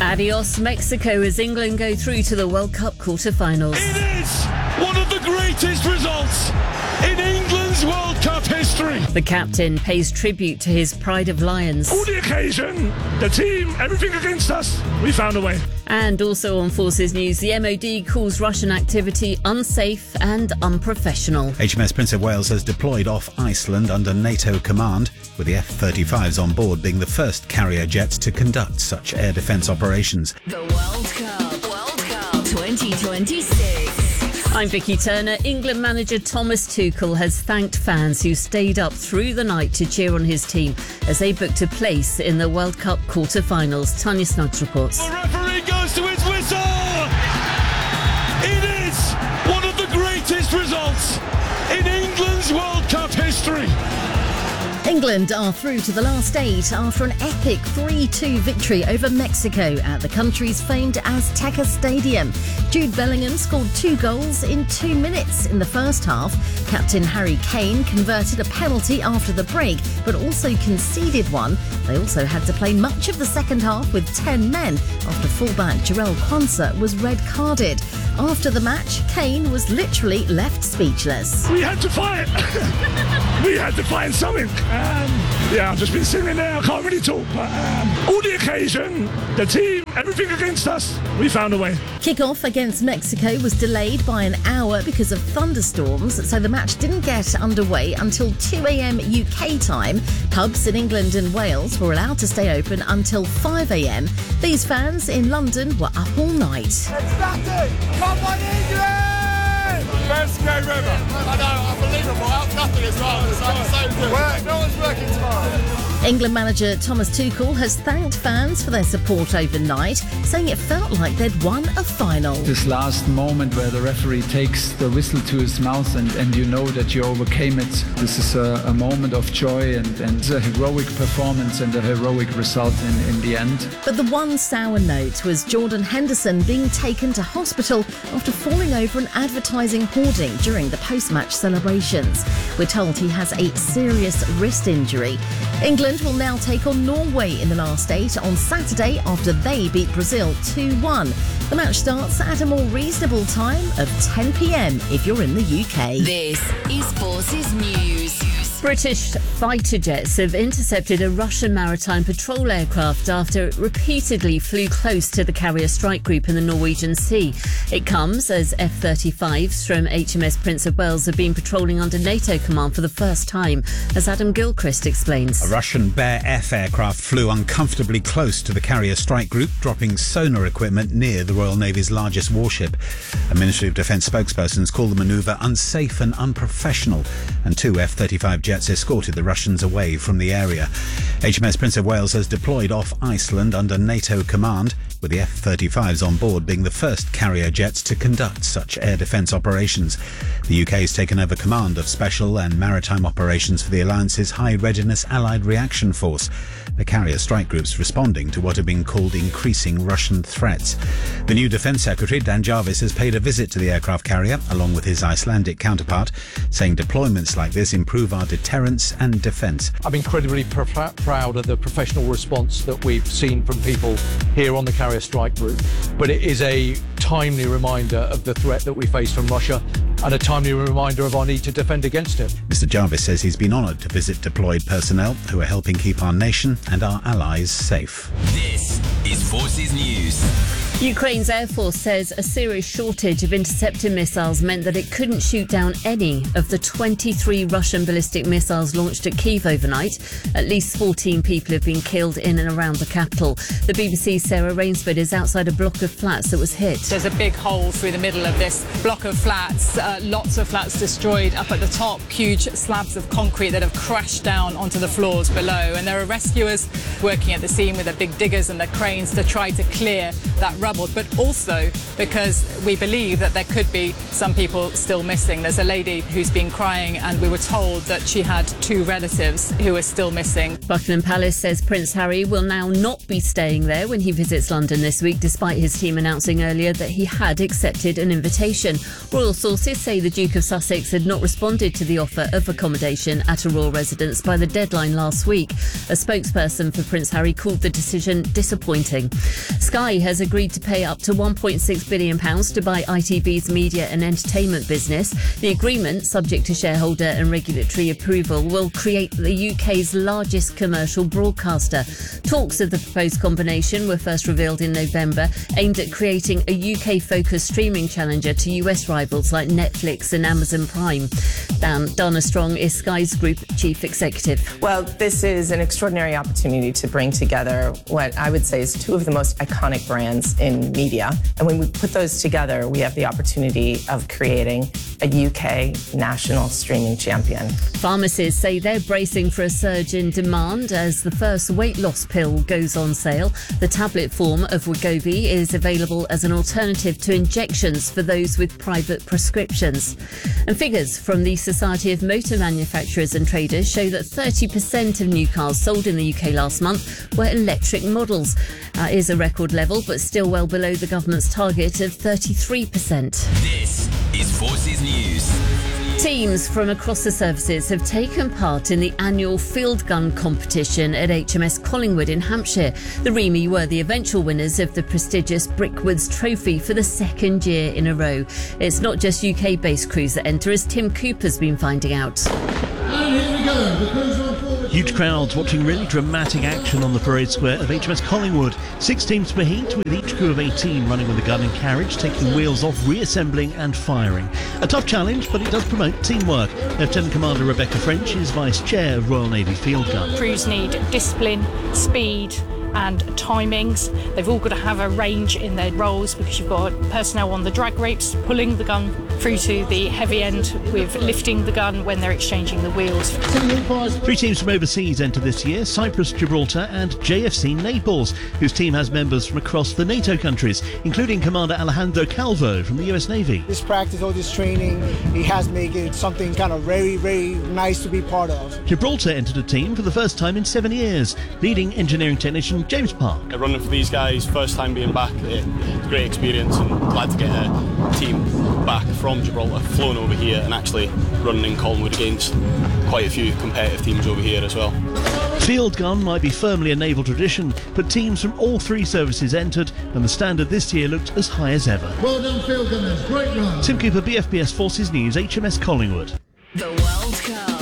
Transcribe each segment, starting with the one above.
Adios, Mexico, as England go through to the World Cup quarter-finals. It is one of the greatest results in England's World Cup history. The captain pays tribute to his pride of Lions. All the occasion, the team, everything against us, we found a way. And also on Forces News, the MOD calls Russian activity unsafe and unprofessional. HMS Prince of Wales has deployed off Iceland under NATO command, with the F-35s on board being the first carrier jets to conduct such air defence operations. The World Cup 2026. I'm Vicky Turner. England manager Thomas Tuchel has thanked fans who stayed up through the night to cheer on his team as they booked a place in the World Cup quarter-finals. Tanya Snuggs reports. The referee goes to his whistle! It is one of the greatest results in England's World Cup history. England are through to the last eight after an epic 3-2 victory over Mexico at the country's famed Azteca Stadium. Jude Bellingham scored 2 goals in 2 minutes in the first half. Captain Harry Kane converted a penalty after the break, but also conceded one. They also had to play much of the second half with 10 men after fullback Jarell Quansah was red-carded. After the match, Kane was literally left speechless. We had to fight. We had to find something. I've just been sitting there. I can't really talk. But all the occasion, the team, everything against us, we found a way. Kick-off against Mexico was delayed by an hour because of thunderstorms, so the match didn't get underway until 2 a.m. UK time. Pubs in England and Wales were allowed to stay open until 5 a.m. These fans in London were up all night. It's nothing! Come on, England! Best game ever. I know, unbelievable. Nothing as well. It's so good. No one's working tomorrow. England manager Thomas Tuchel has thanked fans for their support overnight, saying it felt like they'd won a final. This last moment where the referee takes the whistle to his mouth and you know that you overcame it. This is a moment of joy and a heroic performance and a heroic result in the end. But the one sour note was Jordan Henderson being taken to hospital after falling over an advertising hoarding during the post-match celebrations. We're told he has a serious wrist injury. England will now take on Norway in the last 8 on Saturday after they beat Brazil 2-1. The match starts at a more reasonable time of 10 p.m. if you're in the UK. This is Forces News. British fighter jets have intercepted a Russian maritime patrol aircraft after it repeatedly flew close to the carrier strike group in the Norwegian Sea. It comes as F-35s from HMS Prince of Wales have been patrolling under NATO command for the first time, as Adam Gilchrist explains. A Russian Bear F aircraft flew uncomfortably close to the carrier strike group, dropping sonar equipment near the Royal Navy's largest warship. A Ministry of Defence spokespersons called the manoeuvre unsafe and unprofessional, and 2 F-35 jets escorted the Russians away from the area. HMS Prince of Wales has deployed off Iceland under NATO command, with the F-35s on board being the first carrier jets to conduct such air defence operations. The UK has taken over command of special and maritime operations for the Alliance's High Readiness Allied Reaction Force. The carrier strike groups responding to what have been called increasing Russian threats. The new Defence Secretary, Dan Jarvis, has paid a visit to the aircraft carrier, along with his Icelandic counterpart, saying deployments like this improve our deterrence and defence. I'm incredibly proud of the professional response that we've seen from people here on the carrier strike group, but it is a timely reminder of the threat that we face from Russia and a timely reminder of our need to defend against it. Mr Jarvis says he's been honoured to visit deployed personnel who are helping keep our nation and our allies safe. This is Forces News. Ukraine's Air Force says a serious shortage of interceptor missiles meant that it couldn't shoot down any of the 23 Russian ballistic missiles launched at Kyiv overnight. At least 14 people have been killed in and around the capital. The BBC's Sarah Rainsford is outside a block of flats that was hit. There's a big hole through the middle of this block of flats. Lots of flats destroyed up at the top. Huge slabs of concrete that have crashed down onto the floors below. And there are rescuers working at the scene with the big diggers and the cranes to try to clear that rubble, but also because we believe that there could be some people still missing. There's a lady who's been crying, and we were told that she had 2 relatives who are still missing. Buckingham Palace says Prince Harry will now not be staying there when he visits London this week, despite his team announcing earlier that he had accepted an invitation. Royal sources say the Duke of Sussex had not responded to the offer of accommodation at a royal residence by the deadline last week. A spokesperson for Prince Harry called the decision disappointing. Sky has agreed to pay up to £1.6 billion to buy ITV's media and entertainment business. The agreement, subject to shareholder and regulatory approval, will create the UK's largest commercial broadcaster. Talks of the proposed combination were first revealed in November, aimed at creating a UK-focused streaming challenger to US rivals like Netflix and Amazon Prime. Dana Strong is Sky's Group Chief Executive. Well, this is an extraordinary opportunity to bring together what I would say is two of the most iconic brands in media. And when we put those together, we have the opportunity of creating a UK national streaming champion. Pharmacists say they're bracing for a surge in demand as the first weight loss pill goes on sale. The tablet form of Wegovy is available as an alternative to injections for those with private prescriptions. And figures from the Society of Motor Manufacturers and Traders show that 30% of new cars sold in the UK last month were electric models. That is a record level, but still well below the government's target of 33%. This is Forces News. Teams from across the services have taken part in the annual field gun competition at HMS Collingwood in Hampshire. The Remy were the eventual winners of the prestigious Brickwoods Trophy for the second year in a row. It's not just UK-based crews that enter, as Tim Cooper's been finding out. And here we go, the crews are on board. Huge crowds watching really dramatic action on the parade square of HMS Collingwood. 6 teams per heat, with each crew of 18 running with a gun and carriage, taking wheels off, reassembling and firing. A tough challenge, but it does promote teamwork. Lieutenant Commander Rebecca French is Vice Chair of Royal Navy Field Gun. Crews need discipline, speed and timings. They've all got to have a range in their roles, because you've got personnel on the drag ropes pulling the gun through to the heavy end with lifting the gun when they're exchanging the wheels. 3 teams from overseas enter this year: Cyprus, Gibraltar and JFC Naples, whose team has members from across the NATO countries, including Commander Alejandro Calvo from the US Navy. This practice, all this training, it has made it something kind of very, very nice to be part of. Gibraltar entered a team for the first time in 7 years, leading engineering technician James Park. Running for these guys, first time being back, it's a great experience, and glad to get a team back from Gibraltar, flown over here and actually running in Collingwood against quite a few competitive teams over here as well. Field gun might be firmly a naval tradition, but teams from all 3 services entered, and the standard this year looked as high as ever. Well done, field gunners, great run. Tim Cooper, BFBS Forces News, HMS Collingwood. The World Cup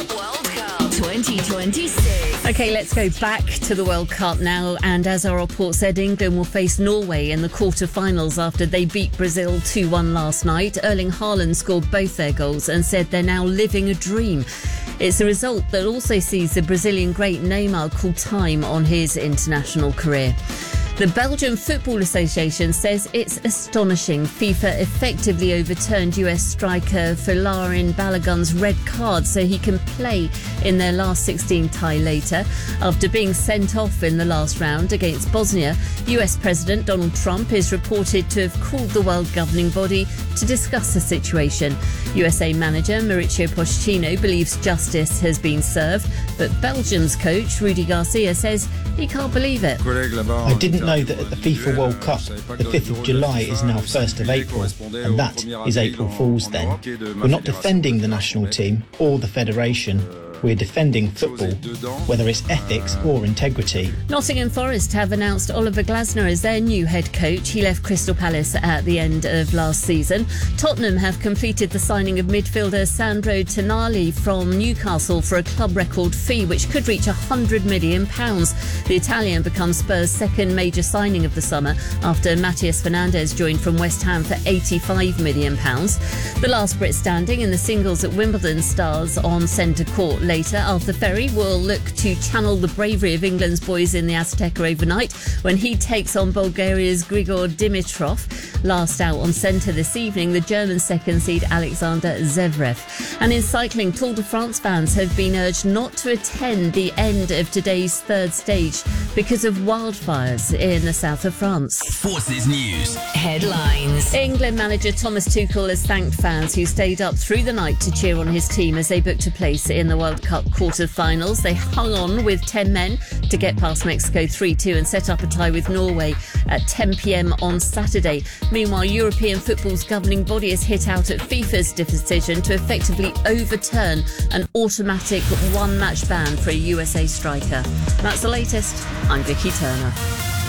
2026. OK, let's go back to the World Cup now. And as our report said, England will face Norway in the quarter-finals after they beat Brazil 2-1 last night. Erling Haaland scored both their goals and said they're now living a dream. It's a result that also sees the Brazilian great Neymar call time on his international career. The Belgian Football Association says it's astonishing FIFA effectively overturned US striker Folarin Balogun's red card so he can play in their last 16 tie later. After being sent off in the last round against Bosnia, US President Donald Trump is reported to have called the world governing body to discuss the situation. USA manager Mauricio Pochettino believes justice has been served, but Belgium's coach Rudy Garcia says he can't believe it. I didn't know that at the FIFA World Cup, the 5th of July is now 1st of April, and that is April Fool's then. We're not defending the national team or the federation. We're defending football, whether it's ethics or integrity. Nottingham Forest have announced Oliver Glasner as their new head coach. He left Crystal Palace at the end of last season. Tottenham have completed the signing of midfielder Sandro Tonali from Newcastle for a club record fee which could reach £100 million. The Italian becomes Spurs' second major signing of the summer after Matías Fernandes joined from West Ham for £85 million. The last Brit standing in the singles at Wimbledon stars on centre court later. Arthur Ferry will look to channel the bravery of England's boys in the Azteca overnight when he takes on Bulgaria's Grigor Dimitrov. Last out on centre this evening, the German second seed Alexander Zverev. And in cycling, Tour de France fans have been urged not to attend the end of today's third stage because of wildfires in the south of France. Forces News Headlines. England manager Thomas Tuchel has thanked fans who stayed up through the night to cheer on his team as they booked a place in the World Cup quarter-finals. They hung on with 10 men to get past Mexico 3-2 and set up a tie with Norway at 10 p.m. on Saturday. Meanwhile, European football's governing body has hit out at FIFA's decision to effectively overturn an automatic one-match ban for a USA striker. That's the latest. I'm Vicky Turner.